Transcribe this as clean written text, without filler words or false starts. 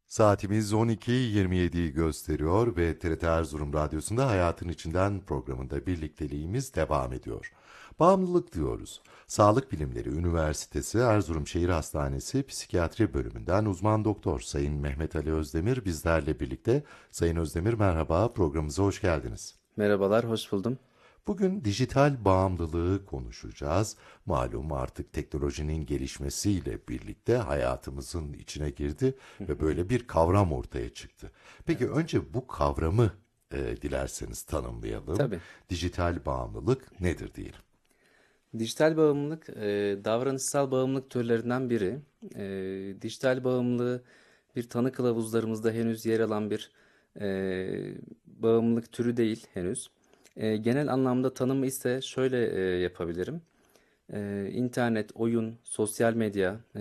Saatimiz 12.27'yi gösteriyor ve TRT Erzurum Radyosu'nda Hayatın İçinden programında birlikteliğimiz devam ediyor. Bağımlılık diyoruz. Sağlık Bilimleri Üniversitesi Erzurum Şehir Hastanesi Psikiyatri Bölümünden uzman doktor Sayın Mehmet Ali Özdemir bizlerle birlikte. Sayın Özdemir merhaba, programımıza hoş geldiniz. Merhabalar, hoş buldum. Bugün dijital bağımlılığı konuşacağız. Malum artık teknolojinin gelişmesiyle birlikte hayatımızın içine girdi Hı ve hı. böyle bir kavram ortaya çıktı. Peki Evet, önce bu kavramı dilerseniz tanımlayalım. tabii. Dijital bağımlılık nedir diyelim. Dijital bağımlılık, davranışsal bağımlılık türlerinden biri. Dijital bağımlılığı bir tanı kılavuzlarımızda henüz yer alan bir bağımlılık türü değil henüz. Genel anlamda tanımı ise şöyle yapabilirim. İnternet, oyun, sosyal medya,